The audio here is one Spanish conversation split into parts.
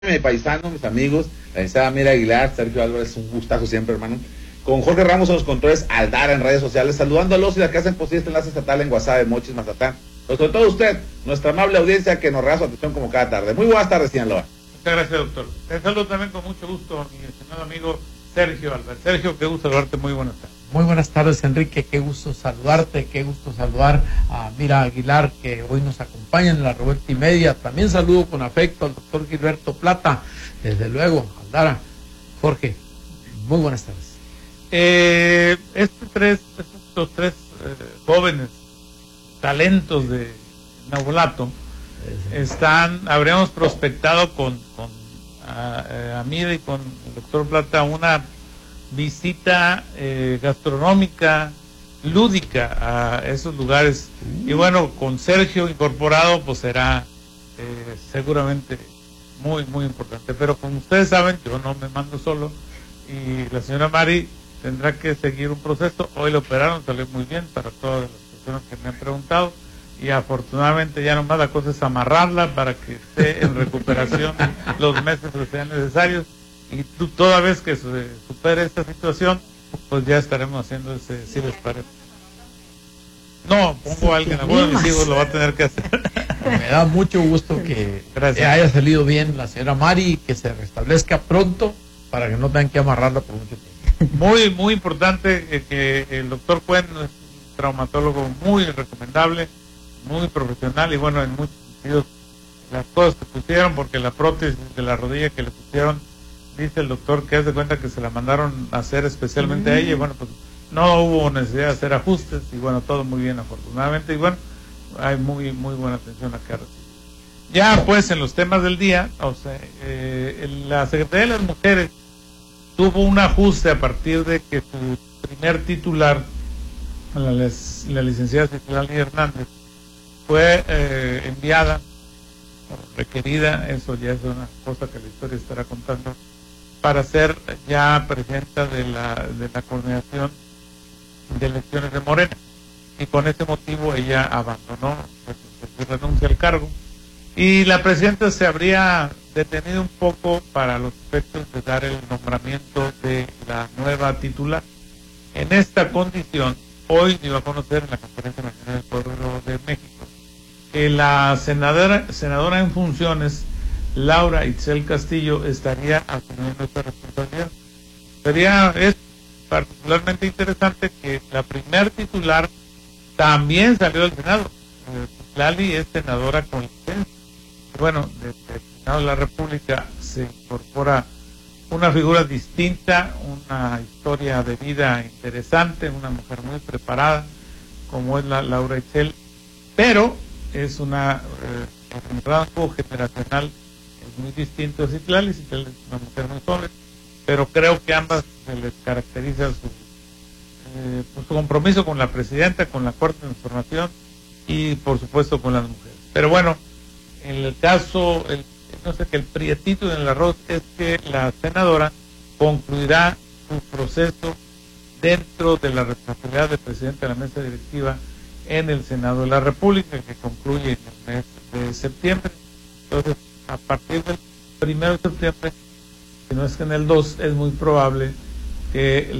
mi paisano, mis amigos, la licenciada Mira Aguilar, Sergio Álvarez, un gustazo siempre, hermano. Con Jorge Ramos en los controles, Aldara en redes sociales, saludando a los y las que hacen posible este enlace estatal en Guasave, Mochis, Mazatán. Pero sobre todo usted, nuestra amable audiencia que nos regala su atención como cada tarde. Muy buenas tardes, Sinaloa. Muchas gracias, doctor. Te saludo también con mucho gusto, mi estimado amigo Sergio Álvarez. Sergio, qué gusto saludarte, muy buenas tardes. Muy buenas tardes, Enrique, qué gusto saludarte, qué gusto saludar a Mira Aguilar, que hoy nos acompaña en la Revuelta y Media. También saludo con afecto al doctor Gilberto Plata, desde luego, Aldara. Jorge, muy buenas tardes. Estos tres jóvenes talentos de Nabolato habríamos prospectado con Mira y con el doctor Plata una visita gastronómica, lúdica a esos lugares. Y bueno, con Sergio incorporado, pues será seguramente muy, muy importante. Pero como ustedes saben, yo no me mando solo y la señora Mari tendrá que seguir un proceso. Hoy lo operaron, salió muy bien para todas las personas que me han preguntado. Y afortunadamente ya nomás la cosa es amarrarla para que esté en recuperación los meses que sean necesarios. Y tú, toda vez que se supere esta situación, pues ya estaremos haciendo ese, si les parece. No, pongo a alguien, alguno de mis hijos lo va a tener que hacer. Me da mucho gusto que haya salido bien la señora Mari y que se restablezca pronto para que no tengan que amarrarla por mucho tiempo. Muy, muy importante que el doctor Cuen es un traumatólogo muy recomendable, muy profesional y bueno, en muchos sentidos las cosas que pusieron, porque la prótesis de la rodilla que le pusieron, dice el doctor que haz de cuenta que se la mandaron a hacer especialmente a ella y bueno, pues no hubo necesidad de hacer ajustes y bueno, todo muy bien afortunadamente y bueno, hay muy, muy buena atención acá. Ya pues en los temas del día, o sea, la Secretaría de las Mujeres tuvo un ajuste a partir de que su primer titular, la licenciada Citlali Hernández, fue enviada, requerida, eso ya es una cosa que la historia estará contando, para ser ya presidenta de la coordinación de elecciones de Morena. Y con ese motivo ella abandonó, pues, renuncia al cargo. Y la presidenta se habría detenido un poco para los efectos de dar el nombramiento de la nueva titular. En esta condición, hoy dio a conocer en la Conferencia Nacional del Pueblo de México que la senadora en funciones, Laura Itzel Castillo, estaría asumiendo esta responsabilidad. Es particularmente interesante que la primer titular también salió del Senado. Lali es senadora con licencia. Bueno, desde el Senado de la República se incorpora una figura distinta, una historia de vida interesante, una mujer muy preparada, como es la Laura Itzel, pero es un rango generacional muy distinto a Citlali. Citlali es una mujer muy joven, pero creo que ambas se les caracteriza su compromiso con la presidenta, con la Cuarta Transformación y por supuesto con las mujeres. Pero bueno, en el caso, no sé, que el prietito en el arroz es que la senadora concluirá su proceso dentro de la responsabilidad de presidenta de la mesa directiva en el Senado de la República, que concluye en el mes de septiembre. Entonces, a partir del 1 de septiembre, si no es que en el 2, es muy probable que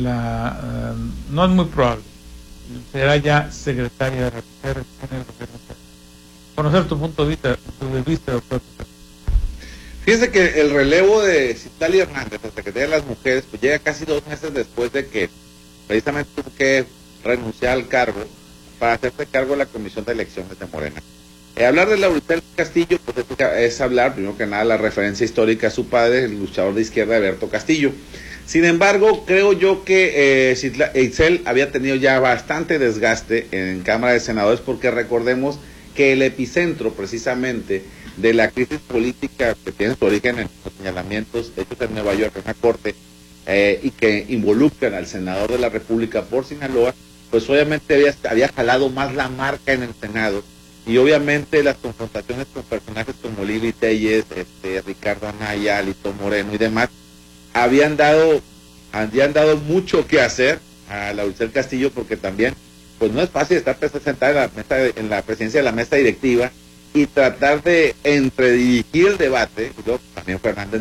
no es muy probable, será ya secretaria de la Mujer en el gobierno. Conocer tu punto de vista, doctor. Fíjense que el relevo de Citlali Hernández, la Secretaría de las Mujeres, pues llega casi 2 meses después de que precisamente tuvo que renunciar al cargo para hacerse cargo de la Comisión de Elecciones de Morena. Hablar de Laura Itzel Castillo, pues es hablar, primero que nada, la referencia histórica a su padre, el luchador de izquierda Alberto Castillo. Sin embargo, creo yo que Itzel había tenido ya bastante desgaste en Cámara de Senadores, porque recordemos que el epicentro precisamente de la crisis política que tiene su origen en los señalamientos hechos en Nueva York, en una corte, y que involucran al senador de la República por Sinaloa, pues obviamente había jalado más la marca en el Senado, y obviamente las confrontaciones con personajes como Lili Telles, Ricardo Anaya, Alito Moreno y demás, habían dado mucho que hacer a Laura Itzel Castillo, porque también pues no es fácil estar sentada en la presidencia de la mesa directiva y tratar de entredirigir el debate. Yo, también Fernández